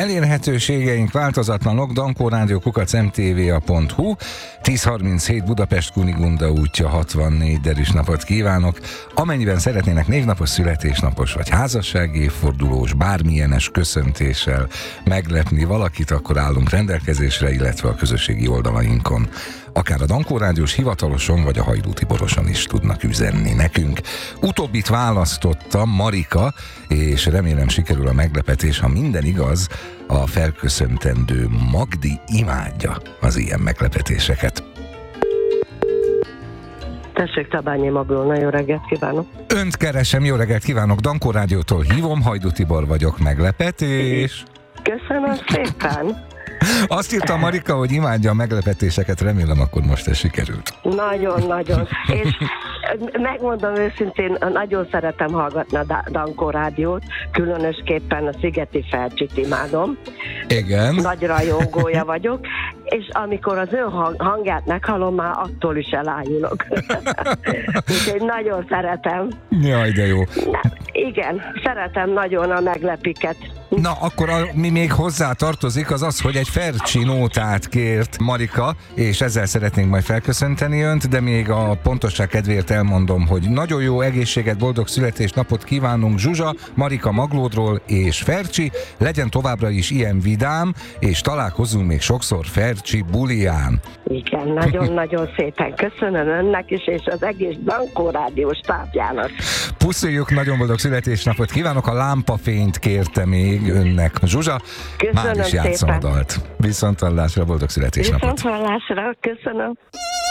Elérhetőségeink változatlanok, dankórádió@mtva.hu, 1037 Budapest Kunigunda útja 64, derűs napot kívánok. Amennyiben szeretnének névnapos, születésnapos vagy házassági évfordulós bármilyenes köszöntéssel meglepni valakit, akkor állunk rendelkezésre, illetve a közösségi oldalainkon. Akár a Dankó Rádiós hivataloson, vagy a Hajdú Tiboroson is tudnak üzenni nekünk. Utóbbit választotta Marika, és remélem sikerül a meglepetés. Ha minden igaz, a felköszöntendő Magdi imádja az ilyen meglepetéseket. Tessék, Tabányi Maglóna, jó reggelt kívánok! Önt keresem, jó reggelt kívánok, Dankó Rádiótól hívom, Hajdú Tibor vagyok, meglepetés. Köszönöm szépen! Azt írta Marika, hogy imádja a meglepetéseket, remélem akkor most ez sikerült. Nagyon-nagyon. És megmondom őszintén, nagyon szeretem hallgatni a Dankó Rádiót, különösképpen a Szigeti Fercsit imádom. Igen. Nagy rajongója vagyok, és amikor az ő hangját meghallom, már attól is elájulok. Úgyhogy nagyon szeretem. Jaj, de jó. Igen, szeretem nagyon a meglepiket. Na, akkor mi még hozzá tartozik, az az, hogy egy Fercsi nótát kért Marika, és ezzel szeretnénk majd felköszönteni önt, de még a pontosság kedvéért elmondom, hogy nagyon jó egészséget, boldog születésnapot kívánunk Zsuzsa, Marika Maglódról és Fercsi, legyen továbbra is ilyen vidám, és találkozzunk még sokszor Fercsi buliján. Igen, nagyon-nagyon szépen köszönöm önnek is, és az egész Dankó Rádió stábjának. Puszoljuk, nagyon boldog születésnapot kívánok, a lámpafényt kérte még önnek Zsuzsa. Köszönöm már is játszom szépen. a dalt. Viszonthallásra, boldog születésnapot! Viszonthallásra, köszönöm!